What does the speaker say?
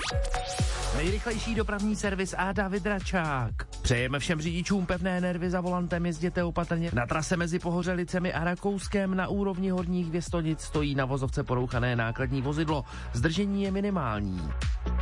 Nejrychlejší dopravní servis a David Račák. Přejeme všem řidičům pevné nervy za volantem, jezděte opatrně. Na trase mezi Pohořelicemi a Rakouskem na úrovni Horních Věstonic stojí na vozovce porouchané nákladní vozidlo. Zdržení je minimální.